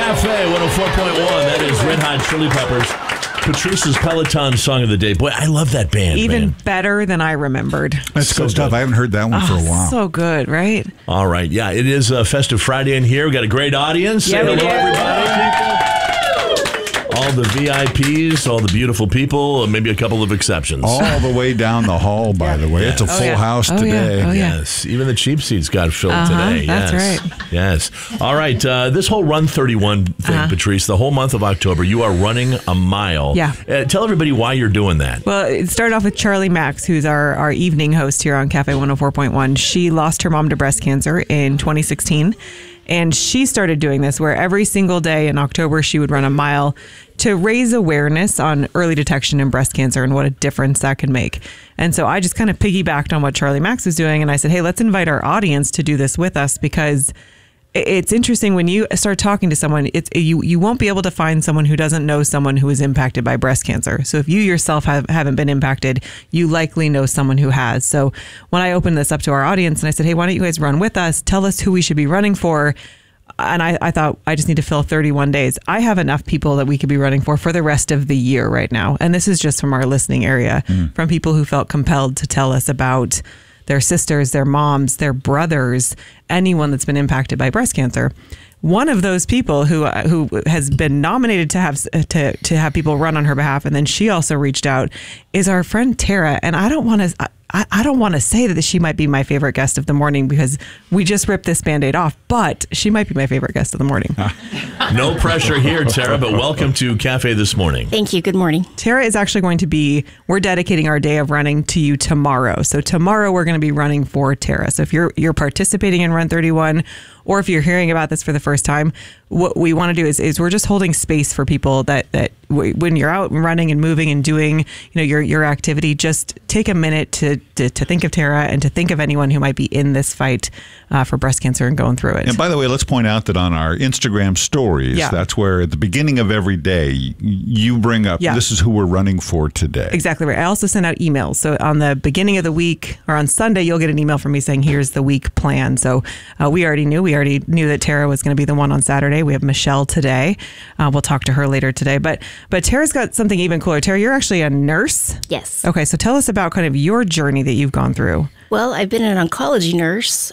Cafe 104.1. That is Red Hot Chili Peppers. Patrice's Peloton song of the day. Boy, I love that band. Even better than I remembered. That's good stuff. I haven't heard that one for a while. So good, right? All right. Yeah, it is a festive Friday in here. We got a great audience. Say hello, everybody. All the VIPs, all the beautiful people, maybe a couple of exceptions. All the way down the hall, by the way. It's a full house today. Yes. Even the cheap seats got filled today. That's yes. right. Yes. All right. This whole Run 31 thing, Patrice, the whole month of October, you are running a mile. Yeah. Tell everybody why you're doing that. Well, it started off with Charlie Max, who's our evening host here on Cafe 104.1. She lost her mom to breast cancer in 2016. And she started doing this where every single day in October, she would run a mile to raise awareness on early detection in breast cancer and what a difference that can make. And so I just kind of piggybacked on what Charlie Max was doing. And I said, hey, let's invite our audience to do this with us, because it's interesting when you start talking to someone, you won't be able to find someone who doesn't know someone who is impacted by breast cancer. So if you yourself haven't been impacted, you likely know someone who has. So when I opened this up to our audience and I said, hey, why don't you guys run with us? Tell us who we should be running for. And I thought, I just need to fill 31 days. I have enough people that we could be running for the rest of the year right now. And this is just from our listening area, from people who felt compelled to tell us about their sisters, their moms, their brothers, anyone that's been impacted by breast cancer. One of those people who has been nominated to have people run on her behalf, and then she also reached out, is our friend Tara. And I don't want to say that she might be my favorite guest of the morning, because we just ripped this Band-Aid off, but she might be my favorite guest of the morning. No pressure here, Tara, but welcome to Cafe this morning. Thank you. Good morning. Tara is actually going to be, we're dedicating our day of running to you tomorrow. So tomorrow we're going to be running for Tara. So if you're participating in Run 31, or if you're hearing about this for the first time, what we want to do is we're just holding space for people that when you're out running and moving and doing your activity, just take a minute to think of Tara and to think of anyone who might be in this fight for breast cancer and going through it. And by the way, let's point out that on our Instagram stories, that's where at the beginning of every day, you bring up, this is who we're running for today. Exactly right. I also send out emails. So on the beginning of the week, or on Sunday, you'll get an email from me saying, here's the week plan. So we already knew that Tara was going to be the one on Saturday. We have Michelle today. We'll talk to her later today. But Tara's got something even cooler. Tara, you're actually a nurse? Yes. Okay, so tell us about kind of your journey that you've gone through. Well, I've been an oncology nurse